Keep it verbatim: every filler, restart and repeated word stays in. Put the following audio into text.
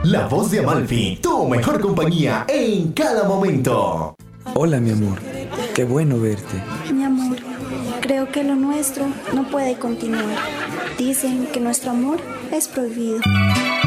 La voz de Amalfi, tu mejor compañía en cada momento. Hola, mi amor. Qué bueno verte. Mi amor, creo que lo nuestro no puede continuar. Dicen que nuestro amor es prohibido.